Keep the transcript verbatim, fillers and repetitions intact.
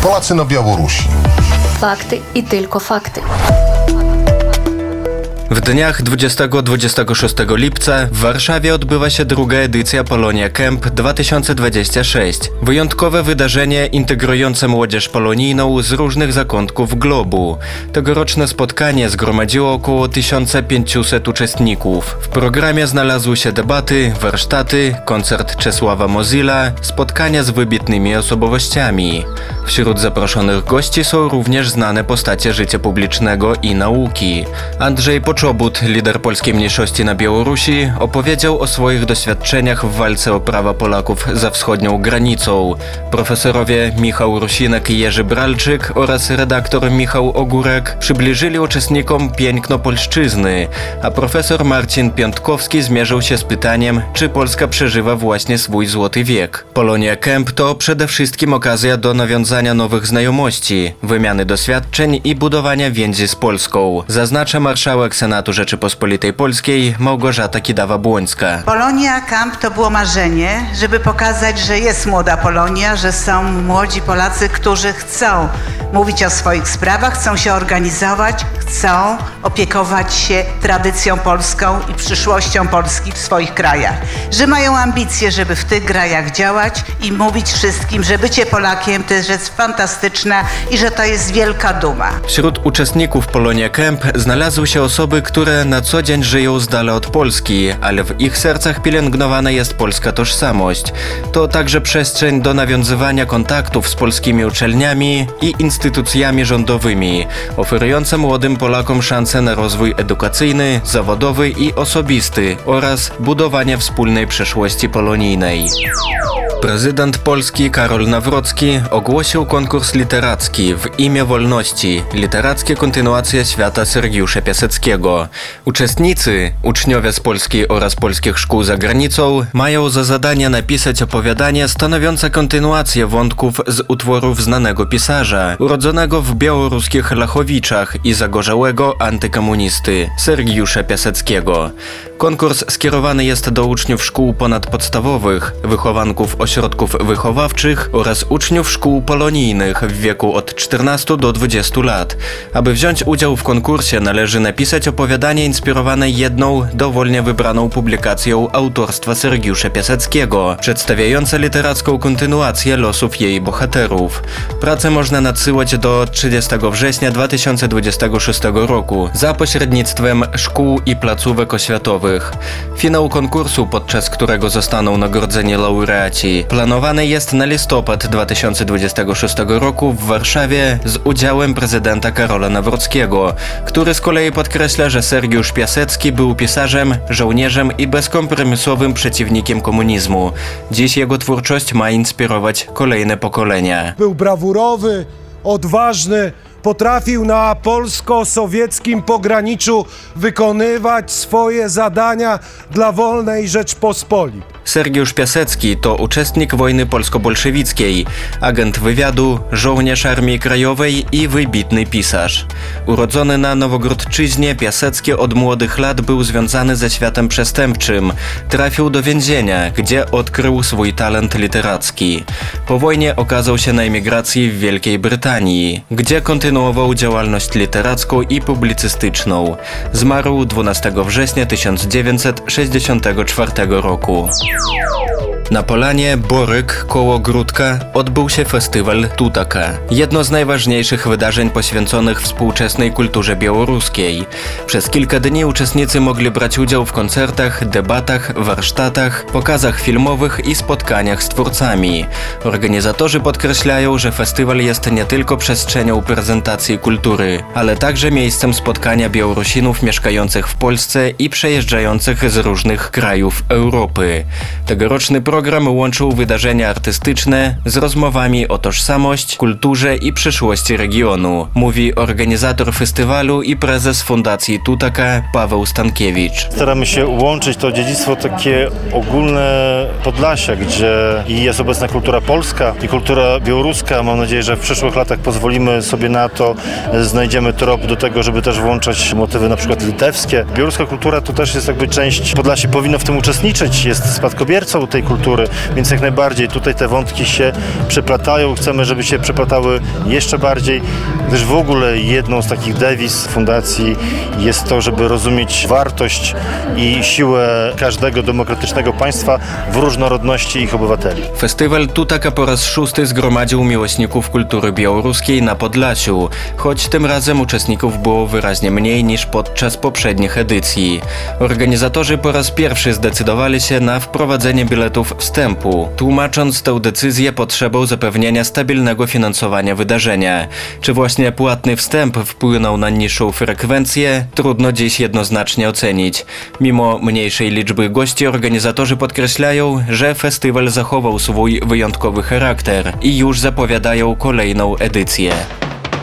Polacy na Białorusi. Fakty i tylko fakty. W dniach dwudziestego do dwudziestego szóstego lipca w Warszawie odbywa się druga edycja Polonia Camp dwa tysiące dwudziesty szósty. Wyjątkowe wydarzenie integrujące młodzież polonijną z różnych zakątków globu. Tegoroczne spotkanie zgromadziło około tysiąc pięćset uczestników. W programie znalazły się debaty, warsztaty, koncert Czesława Mozilla, spotkania z wybitnymi osobowościami. Wśród zaproszonych gości są również znane postacie życia publicznego i nauki. Andrzej Poczobut, lider polskiej mniejszości na Białorusi, opowiedział o swoich doświadczeniach w walce o prawa Polaków za wschodnią granicą. Profesorowie Michał Rusinek i Jerzy Bralczyk oraz redaktor Michał Ogórek przybliżyli uczestnikom piękno polszczyzny, a profesor Marcin Piątkowski zmierzył się z pytaniem, czy Polska przeżywa właśnie swój złoty wiek. Polonia Camp to przede wszystkim okazja do nawiązania nowych znajomości, wymiany doświadczeń i budowania więzi z Polską, zaznacza marszałek Senatu Rzeczypospolitej Polskiej Małgorzata Kidawa-Błońska. Polonia Camp to było marzenie, żeby pokazać, że jest młoda Polonia, że są młodzi Polacy, którzy chcą mówić o swoich sprawach, chcą się organizować, chcą opiekować się tradycją polską i przyszłością Polski w swoich krajach. Że mają ambicje, żeby w tych krajach działać i mówić wszystkim, że bycie Polakiem to jest rzecz fantastyczna i że to jest wielka duma. Wśród uczestników Polonia Camp znalazły się osoby, które na co dzień żyją z dala od Polski, ale w ich sercach pielęgnowana jest polska tożsamość. To także przestrzeń do nawiązywania kontaktów z polskimi uczelniami i instytucjami rządowymi, oferująca młodym Polakom szansę na rozwój edukacyjny, zawodowy i osobisty oraz budowanie wspólnej przyszłości polonijnej. Prezydent Polski Karol Nawrocki ogłosił konkurs literacki w imię wolności, literackie kontynuacje świata Sergiusza Piaseckiego. Uczestnicy, uczniowie z Polski oraz polskich szkół za granicą, mają za zadanie napisać opowiadanie stanowiące kontynuację wątków z utworów znanego pisarza, urodzonego w białoruskich Lachowiczach i zagorzałego antykomunisty Sergiusza Piaseckiego. Konkurs skierowany jest do uczniów szkół ponadpodstawowych, wychowanków ośrodków wychowawczych oraz uczniów szkół polonijnych w wieku od czternastu do dwudziestu lat. Aby wziąć udział w konkursie, należy napisać opowiadanie inspirowane jedną, dowolnie wybraną publikacją autorstwa Sergiusza Piaseckiego, przedstawiające literacką kontynuację losów jej bohaterów. Pracę można nadsyłać do trzydziestego września dwa tysiące dwudziestego szóstego roku za pośrednictwem szkół i placówek oświatowych. Finał konkursu, podczas którego zostaną nagrodzeni laureaci, planowany jest na listopad dwa tysiące dwudziestego szóstego roku w Warszawie z udziałem prezydenta Karola Nawrockiego, który z kolei podkreśla, że Sergiusz Piasecki był pisarzem, żołnierzem i bezkompromisowym przeciwnikiem komunizmu. Dziś jego twórczość ma inspirować kolejne pokolenia. Był brawurowy, odważny, potrafił na polsko-sowieckim pograniczu wykonywać swoje zadania dla wolnej Rzeczpospolitej. Sergiusz Piasecki to uczestnik wojny polsko-bolszewickiej, agent wywiadu, żołnierz Armii Krajowej i wybitny pisarz. Urodzony na Nowogródczyźnie, Piasecki od młodych lat był związany ze światem przestępczym. Trafił do więzienia, gdzie odkrył swój talent literacki. Po wojnie okazał się na emigracji w Wielkiej Brytanii, gdzie kontynuował działalność literacką i publicystyczną. Zmarł dwunastego września tysiąc dziewięćset sześćdziesiątego czwartego roku. Na Polanie Boryk koło Gródka odbył się festiwal Tutaka. Jedno z najważniejszych wydarzeń poświęconych współczesnej kulturze białoruskiej. Przez kilka dni uczestnicy mogli brać udział w koncertach, debatach, warsztatach, pokazach filmowych i spotkaniach z twórcami. Organizatorzy podkreślają, że festiwal jest nie tylko przestrzenią prezentacji kultury, ale także miejscem spotkania Białorusinów mieszkających w Polsce i przejeżdżających z różnych krajów Europy. Tegoroczny program łączył wydarzenia artystyczne z rozmowami o tożsamość, kulturze i przyszłości regionu, mówi organizator festiwalu i prezes Fundacji Tutaka Paweł Stankiewicz. Staramy się łączyć to dziedzictwo takie ogólne Podlasia, gdzie jest obecna kultura polska i kultura białoruska. Mam nadzieję, że w przyszłych latach pozwolimy sobie na to, znajdziemy trop do tego, żeby też włączać motywy na przykład litewskie. Białoruska kultura to też jest jakby część Podlasia, powinno w tym uczestniczyć, jest spadkobiercą tej kultury. kultury, więc jak najbardziej tutaj te wątki się przeplatają. Chcemy, żeby się przeplatały jeszcze bardziej, gdyż w ogóle jedną z takich dewiz fundacji jest to, żeby rozumieć wartość i siłę każdego demokratycznego państwa w różnorodności ich obywateli. Festiwal Tutaka po raz szósty zgromadził miłośników kultury białoruskiej na Podlasiu, choć tym razem uczestników było wyraźnie mniej niż podczas poprzednich edycji. Organizatorzy po raz pierwszy zdecydowali się na wprowadzenie biletów wstępu, tłumacząc tę decyzję potrzebą zapewnienia stabilnego finansowania wydarzenia. Czy właśnie płatny wstęp wpłynął na niższą frekwencję? Trudno dziś jednoznacznie ocenić. Mimo mniejszej liczby gości organizatorzy podkreślają, że festiwal zachował swój wyjątkowy charakter i już zapowiadają kolejną edycję.